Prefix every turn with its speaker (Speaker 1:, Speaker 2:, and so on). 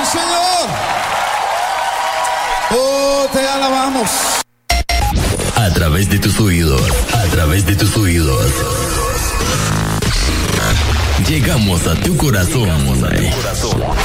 Speaker 1: Señor. Oh, te alabamos.
Speaker 2: A través de tus oídos, llegamos a tu corazón.